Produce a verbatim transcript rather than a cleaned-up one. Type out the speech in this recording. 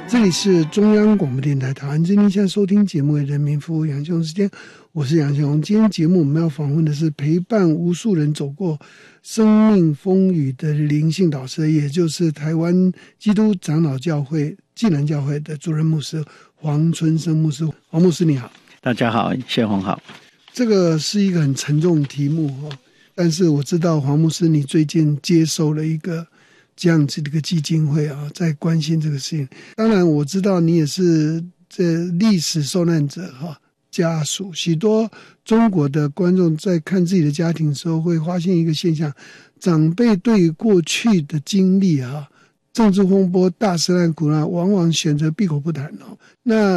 这里是中央广播电台台湾之音，现在收听节目为人民服务杨雄时间，我是杨雄。今天节目我们要访问的是陪伴无数人走过生命风雨的灵性导师，也就是台湾基督长老教会暨南教会的主任牧师黄春生牧师。黄牧师你好。 大家好，谢宏好。 这个是一个很沉重的题目，但是我知道黄牧师你最近接受了一个这样子的一个基金会啊，在关心这个事情。当然我知道你也是这历史受难者哈家属，许多中国的观众在看自己的家庭的时候会发现一个现象，长辈对于过去的经历啊，政治风波、大时代苦难，往往选择闭口不谈哦。那